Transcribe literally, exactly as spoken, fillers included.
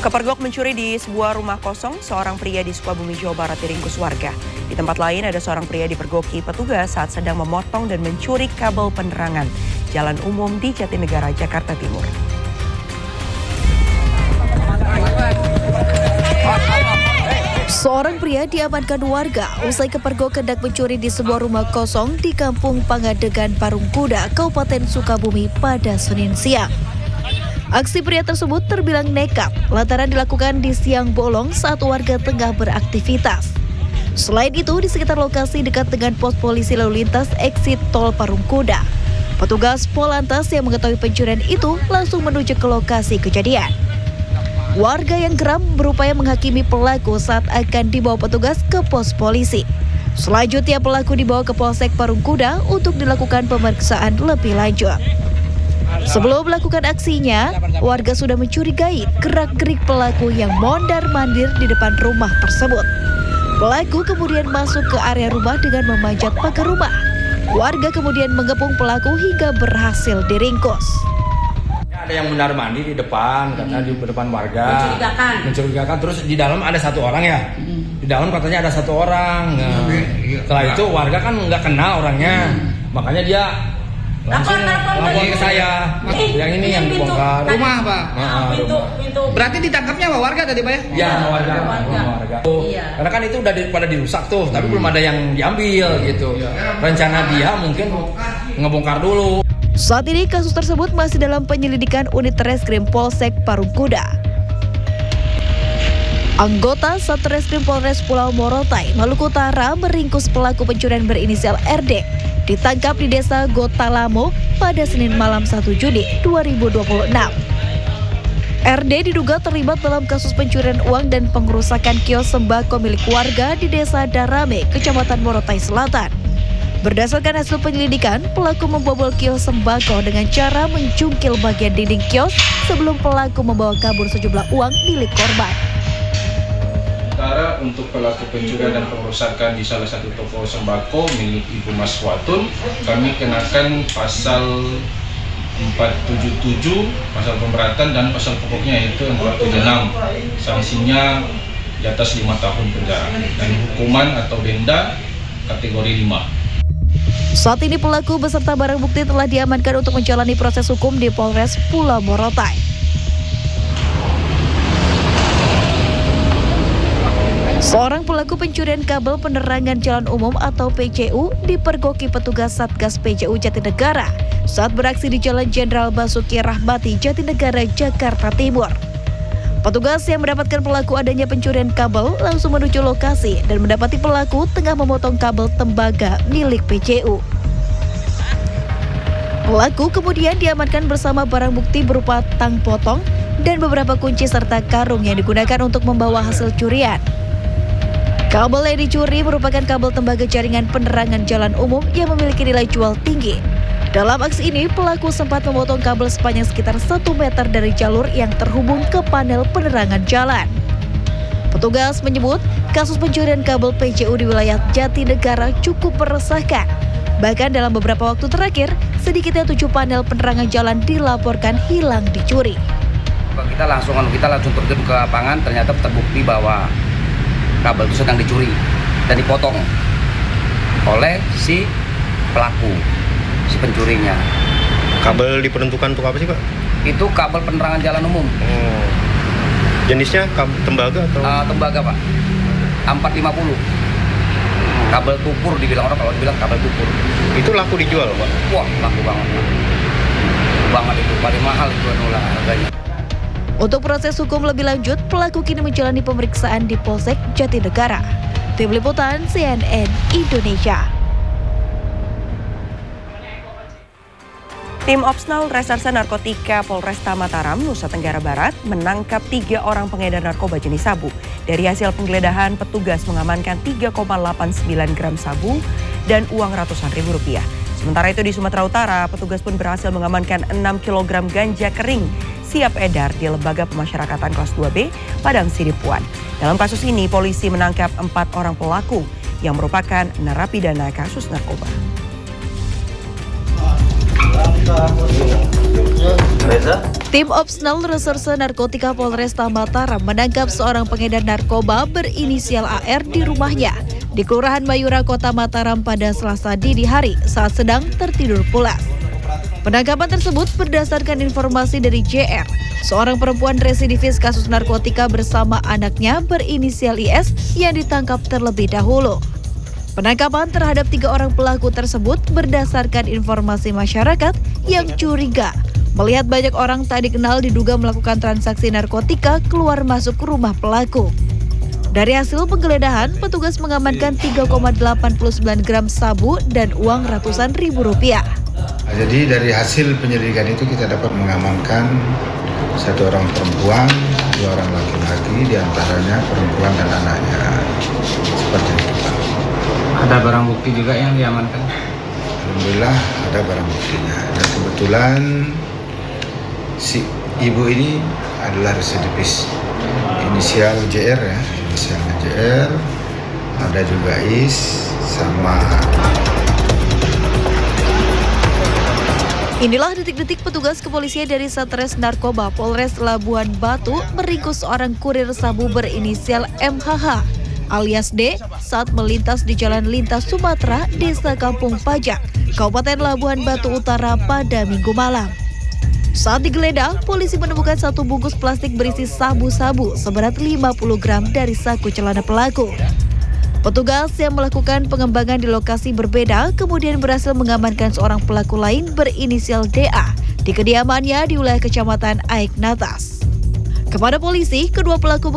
Kepergok mencuri di sebuah rumah kosong, seorang pria di Sukabumi, Jawa Barat diringkus warga. Di tempat lain ada seorang pria dipergoki petugas saat sedang memotong dan mencuri kabel penerangan jalan umum di Jatinegara, Jakarta Timur. Seorang pria diamankan warga usai kepergok hendak mencuri di sebuah rumah kosong di Kampung Pangadegan, Parung Kuda, Kabupaten Sukabumi pada Senin siang. Aksi pria tersebut terbilang nekat lantaran dilakukan di siang bolong saat warga tengah beraktivitas. Selain itu, di sekitar lokasi dekat dengan pos polisi lalu lintas exit tol Parung Kuda, petugas Polantas yang mengetahui pencurian itu langsung menuju ke lokasi kejadian. Warga yang geram berupaya menghakimi pelaku saat akan dibawa petugas ke pos polisi. Selanjutnya pelaku dibawa ke Polsek Parung Kuda untuk dilakukan pemeriksaan lebih lanjut. Sebelum melakukan aksinya, warga sudah mencurigai gerak-gerik pelaku yang mondar-mandir di depan rumah tersebut. Pelaku kemudian masuk ke area rumah dengan memanjat pagar rumah. Warga kemudian mengepung pelaku hingga berhasil diringkus. Ada yang mondar-mandir di depan, katanya di depan warga. Mencurigakan. Mencurigakan. Terus di dalam ada satu orang ya. Di dalam katanya ada satu orang. Nah, setelah itu warga kan nggak kenal orangnya, makanya dia langsung lapor ke saya. Eh, yang ini yang dibongkar. Rumah, Pak. Nah, pintu, rumah. pintu. Berarti ditangkapnya sama warga tadi, Pak ya? Ya, sama warga. warga. Sama warga. Oh, Iya. karena kan itu udah di, pada dirusak tuh, tapi belum ada yang diambil gitu. Rencana dia mungkin ngebongkar dulu. Saat ini kasus tersebut masih dalam penyelidikan unit Reskrim Polsek Parung Kuda. Anggota Satreskrim Polres Pulau Morotai, Maluku Utara meringkus pelaku pencurian berinisial R D. Ditangkap di desa Gotalamo pada Senin malam satu Juni dua ribu dua puluh enam. R D diduga terlibat dalam kasus pencurian uang dan pengerusakan kios sembako milik warga di desa Darame, Kecamatan Morotai Selatan. Berdasarkan hasil penyelidikan, pelaku membobol kios sembako dengan cara mencungkil bagian dinding kios sebelum pelaku membawa kabur sejumlah uang milik korban. Sementara untuk pelaku pencurian dan pengerusakan di salah satu toko sembako milik Ibu Mas Watun, kami kenakan pasal empat tujuh tujuh, pasal pemberatan, dan pasal pokoknya yaitu empat tujuh enam. Sanksinya di atas lima tahun penjara dan hukuman atau denda kategori lima. Saat ini pelaku beserta barang bukti telah diamankan untuk menjalani proses hukum di Polres Pulau Morotai. Seorang pelaku pencurian kabel penerangan jalan umum atau P J U dipergoki petugas Satgas P J U Jatinegara saat beraksi di Jalan Jenderal Basuki Rahmati, Jatinegara, Jakarta Timur. Petugas yang mendapatkan pelaku adanya pencurian kabel langsung menuju lokasi dan mendapati pelaku tengah memotong kabel tembaga milik P J U. Pelaku kemudian diamankan bersama barang bukti berupa tang potong dan beberapa kunci serta karung yang digunakan untuk membawa hasil curian. Kabel yang dicuri merupakan kabel tembaga jaringan penerangan jalan umum yang memiliki nilai jual tinggi. Dalam aksi ini, pelaku sempat memotong kabel sepanjang sekitar satu meter dari jalur yang terhubung ke panel penerangan jalan. Petugas menyebut kasus pencurian kabel P J U di wilayah Jatinegara cukup meresahkan. Bahkan dalam beberapa waktu terakhir, sedikitnya tujuh panel penerangan jalan dilaporkan hilang dicuri. Kita langsung kita langsung terjun ke lapangan, ternyata terbukti bahwa kabel itu sedang dicuri dan dipotong oleh si pelaku, si pencurinya. Kabel diperuntukkan untuk apa sih, Pak? Itu kabel penerangan jalan umum. Oh. Jenisnya kabel tembaga atau? Uh, tembaga, Pak. empat lima puluh. Kabel tukur dibilang orang, kalau dibilang kabel tukur. Itu laku dijual, Pak? Wah, laku banget, Pak. Banget itu, paling mahal itu adalah harganya. Untuk proses hukum lebih lanjut, pelaku kini menjalani pemeriksaan di Polsek Jatinegara. Tim Liputan C N N Indonesia. Tim Opsnal Reserse Narkotika Polresta Mataram, Nusa Tenggara Barat menangkap tiga orang pengedar narkoba jenis sabu. Dari hasil penggeledahan, petugas mengamankan tiga koma delapan sembilan gram sabu dan uang ratusan ribu rupiah. Sementara itu di Sumatera Utara, petugas pun berhasil mengamankan enam kilogram ganja kering siap edar di Lembaga Pemasyarakatan Kelas dua B, Padang Sidimpuan. Dalam kasus ini, polisi menangkap empat orang pelaku yang merupakan narapidana kasus narkoba. Tim Opsnal Reserse Narkotika Polresta Mataram menangkap seorang pengedar narkoba berinisial A R di rumahnya di Kelurahan Mayura, Kota Mataram pada Selasa dini hari saat sedang tertidur pulas. Penangkapan tersebut berdasarkan informasi dari J R, seorang perempuan residivis kasus narkotika bersama anaknya berinisial I S yang ditangkap terlebih dahulu. Penangkapan terhadap tiga orang pelaku tersebut berdasarkan informasi masyarakat yang curiga melihat banyak orang tak dikenal diduga melakukan transaksi narkotika keluar masuk rumah pelaku. Dari hasil penggeledahan, petugas mengamankan tiga koma delapan sembilan gram sabu dan uang ratusan ribu rupiah. Jadi dari hasil penyelidikan itu kita dapat mengamankan satu orang perempuan, dua orang laki-laki, diantaranya perempuan dan anaknya. Seperti itu. Ada barang bukti juga yang diamankan? Alhamdulillah ada barang buktinya. Dan kebetulan si ibu ini adalah residivis inisial J R ya, inisialnya J R, ada juga I S sama. Inilah detik-detik petugas kepolisian dari Satres Narkoba Polres Labuan Batu meringkus seorang kurir sabu berinisial M H H alias D saat melintas di Jalan Lintas Sumatera, Desa Kampung Pajak, Kabupaten Labuan Batu Utara pada Minggu malam. Saat digeledah, polisi menemukan satu bungkus plastik berisi sabu-sabu seberat lima puluh gram dari saku celana pelaku. Petugas yang melakukan pengembangan di lokasi berbeda kemudian berhasil mengamankan seorang pelaku lain berinisial D A di kediamannya di wilayah Kecamatan Aik Natas. Kepada polisi, kedua pelaku